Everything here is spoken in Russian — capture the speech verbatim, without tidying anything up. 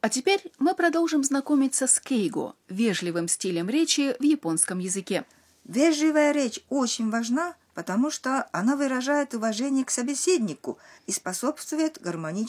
А теперь мы продолжим знакомиться с кейго, вежливым стилем речи в японском языке. Вежливая речь очень важна, потому что она выражает уважение к собеседнику и способствует гармоничному